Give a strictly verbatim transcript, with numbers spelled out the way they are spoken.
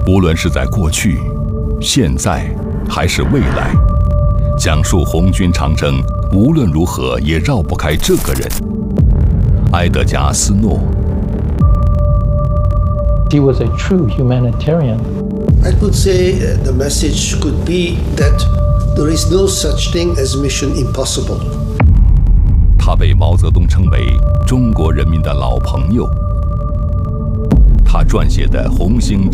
无论是在过去、现在还是未来，讲述红军长征，无论如何也绕不开这个人——埃德加·斯诺。 He was a true humanitarian. I could say the message could be that there is no such thing as mission impossible. 他被毛泽东称为中国人民的老朋友。他撰写的《红星》